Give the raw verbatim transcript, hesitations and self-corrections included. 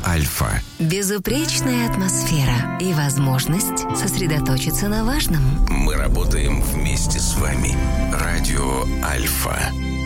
Альфа. Безупречная атмосфера и возможность сосредоточиться на важном. Мы работаем вместе с вами. Радио Альфа.